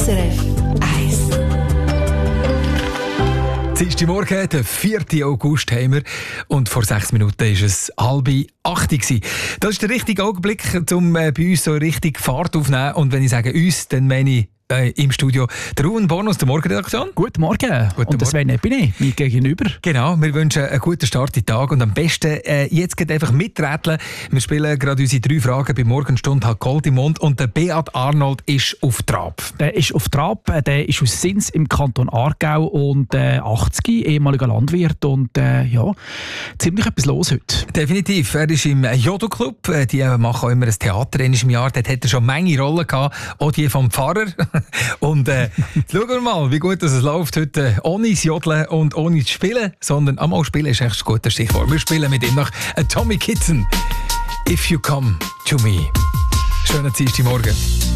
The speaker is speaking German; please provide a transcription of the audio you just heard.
SRF 1. Dienstagmorgen, den 4. August haben wir und vor 6 Minuten war es 7:30. Das ist der richtige Augenblick, um bei uns so richtig Fahrt aufzunehmen. Und wenn ich sage uns, dann meine ich im Studio der Ruben Born aus der Morgenredaktion. Guten Morgen. Und das bin ich, mir gegenüber. Genau, wir wünschen einen guten Start in den Tag und am besten jetzt geht einfach miträtseln. Wir spielen gerade unsere 3 Fragen bei Morgenstunde hat Gold im Mund und der Beat Arnold ist auf Trab. Der ist auf Trab, der ist aus Sins im Kanton Aargau und 80, ehemaliger Landwirt und ziemlich etwas los heute. Definitiv, er ist im Jodo-Club, die machen auch immer ein Theater im Jahr, dort hat er schon Menge Rollen gehabt, auch die vom Pfarrer. Und schauen wir mal, wie gut es läuft heute ohne das Jodeln und ohne das Spielen, sondern einmal spielen ist echt ein gutes Stichwort. Wir spielen mit ihm nach Tommy Kitson. If You Come To Me. Schönen Dienstagmorgen.